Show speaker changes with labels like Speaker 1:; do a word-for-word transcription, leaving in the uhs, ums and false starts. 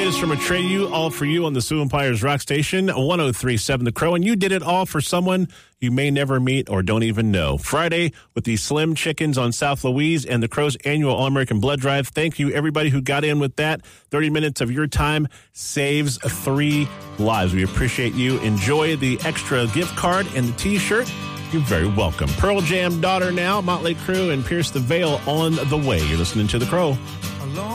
Speaker 1: latest from Atreyu, all for you on the Sioux Empires Rock Station, one oh three point seven The Crow. And you did it all for someone you may never meet or don't even know. Friday with the Slim Chickens on South Louise and the Crow's annual All-American Blood Drive. Thank you, everybody who got in with that. thirty minutes of your time saves three lives. We appreciate you. Enjoy the extra gift card and the T-shirt. You're very welcome. Pearl Jam, Daughter now, Motley Crue, and Pierce the Veil on the way. You're listening to The Crow.